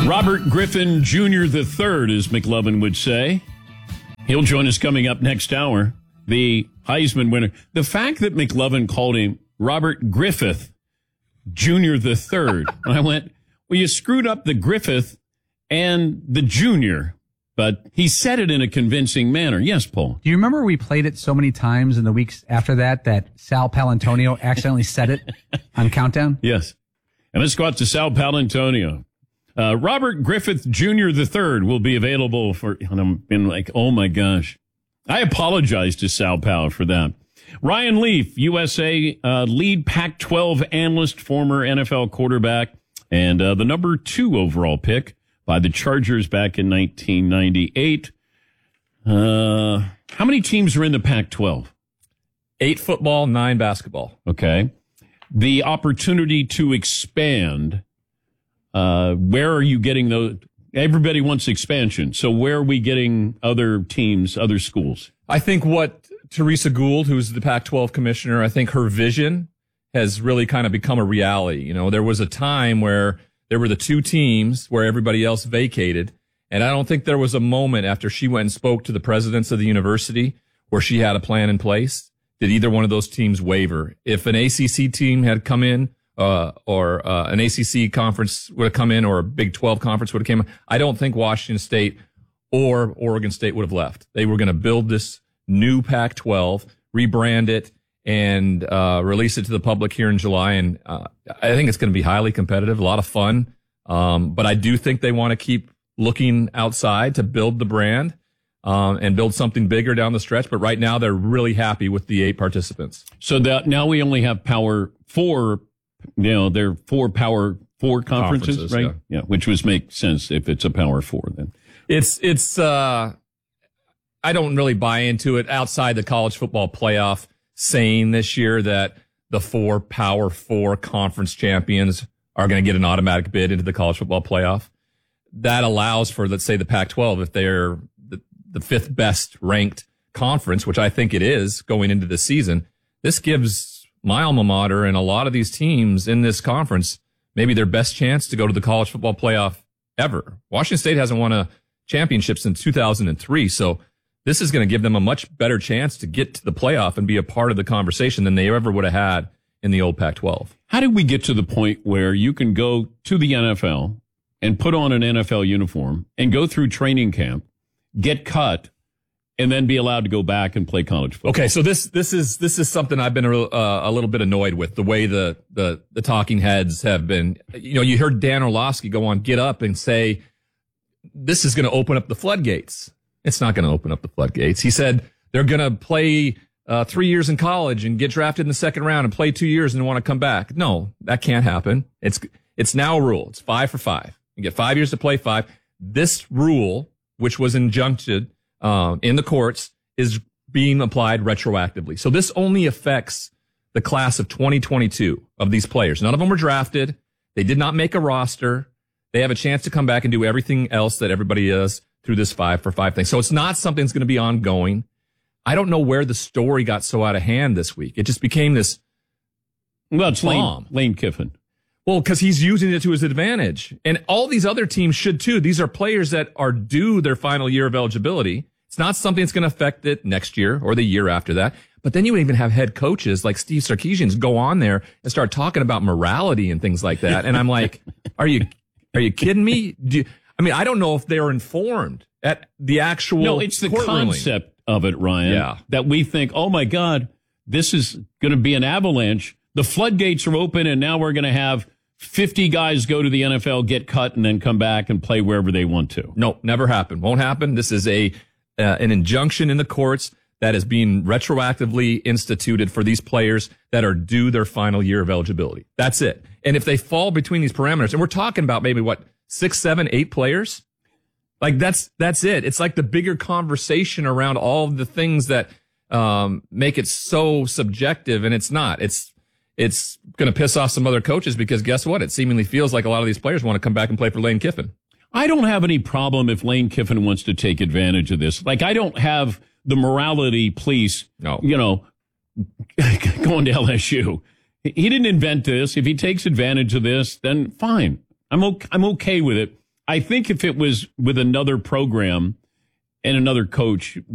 Robert Griffin Jr. III, as McLovin would say. He'll join us coming up next hour. The Heisman winner. The fact that McLovin called him Robert Griffith Jr. III, I went, well, you screwed up the Griffith and the Junior, but he said it in a convincing manner. Yes, Paul. Do you remember we played it so many times in the weeks after that Sal Palantonio accidentally said it on Countdown? Yes. And let's go out to Sal Palantonio. Robert Griffith Jr. III will be available for, and I'm been like, oh my gosh. I apologize to Sal Pal for that. Ryan Leaf, USA lead Pac-12 analyst, former NFL quarterback, and the number 2 overall pick by the Chargers back in 1998. How many teams are in the Pac-12? 8 football, 9 basketball. Okay. The opportunity to expand, where are you getting those? Everybody wants expansion. So where are we getting other teams, other schools? I think what Teresa Gould, who's the Pac-12 commissioner, I think her vision has really kind of become a reality. You know, there was a time where there were the 2 teams where everybody else vacated. And I don't think there was a moment after she went and spoke to the presidents of the university where she had a plan in place. Did either one of those teams waver? If an ACC team had come in, or an ACC conference would have come in, or a Big 12 conference would have come in, I don't think Washington State or Oregon State would have left. They were going to build this new Pac-12, rebrand it, and release it to the public here in July. And I think it's going to be highly competitive, a lot of fun. But I do think they want to keep looking outside to build the brand and build something bigger down the stretch. But right now, they're really happy with the 8 participants. So that now we only have Power 4. You know, they're 4 Power 4 conferences, right? Yeah, which would make sense if it's a Power 4 then. It's I don't really buy into it outside the college football playoff saying this year that the 4 Power 4 conference champions are going to get an automatic bid into the college football playoff. That allows for, let's say, the Pac-12, if they're the 5th best ranked conference, which I think it is going into the season, this gives my alma mater and a lot of these teams in this conference maybe their best chance to go to the college football playoff ever. Washington State hasn't won a championship since 2003, so this is going to give them a much better chance to get to the playoff and be a part of the conversation than they ever would have had in the old Pac-12. How did we get to the point where you can go to the NFL and put on an NFL uniform and go through training camp, get cut, and then be allowed to go back and play college football? Okay, so this is something I've been a little bit annoyed with, the way the talking heads have been. You know, you heard Dan Orlovsky go on Get Up and say this is going to open up the floodgates. It's not going to open up the floodgates. He said they're going to play 3 years in college and get drafted in the 2nd round and play 2 years and want to come back. No, that can't happen. It's now a rule. It's 5 for 5. You get 5 years to play 5. This rule, which was injuncted in the courts, is being applied retroactively. So this only affects the class of 2022 of these players. None of them were drafted. They did not make a roster. They have a chance to come back and do everything else that everybody does through this 5 for 5 thing. So it's not something that's going to be ongoing. I don't know where the story got so out of hand this week. It just became this. Well, it's Lane Kiffin. Well, because he's using it to his advantage. And all these other teams should too. These are players that are due their final year of eligibility. It's not something that's going to affect it next year or the year after that. But then you even have head coaches like Steve Sarkisian go on there and start talking about morality and things like that. And I'm like, are you kidding me? I don't know if they're informed at the actual. No, it's the concept of it, Ryan. Yeah. That we think, oh my God, this is going to be an avalanche. The floodgates are open, and now we're going to have 50 guys go to the NFL, get cut, and then come back and play wherever they want to. No, never happened. Won't happen. This is an injunction in the courts that is being retroactively instituted for these players that are due their final year of eligibility. That's it. And if they fall between these parameters, and we're talking about maybe 6, 7, 8 players, like that's it. It's like the bigger conversation around all of the things that make it so subjective, and it's not. It's going to piss off some other coaches because guess what? It seemingly feels like a lot of these players want to come back and play for Lane Kiffin. I don't have any problem if Lane Kiffin wants to take advantage of this. Like, I don't have the morality police, going to LSU. He didn't invent this. If he takes advantage of this, then fine. I'm okay with it. I think if it was with another program and another coach,